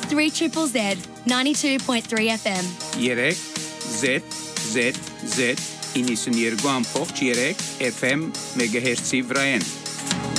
3 Triple Z, 92.3 FM. Yerek, Z, ini sën jerguan poq Yerek, FM, megahertz Vrajen.